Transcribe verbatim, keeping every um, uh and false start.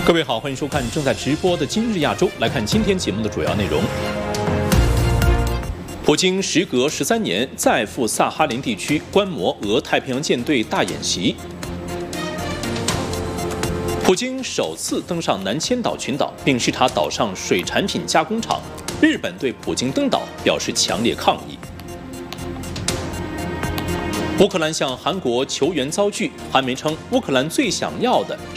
各位好，欢迎收看正在直播的《今日亚洲》。来看今天节目的主要内容：普京时隔十三年再赴萨哈林地区观摩俄太平洋舰队大演习；普京首次登上南千岛群岛，并视察岛上水产品加工厂；日本对普京登岛表示强烈抗议。乌克兰向韩国求援遭拒，韩媒称乌克兰最想要的